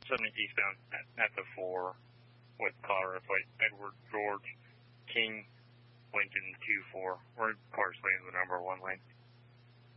470 eastbound at the 4 with Colorado plate, Edward George King Lincoln 24. Where cars stay in the number 1 lane.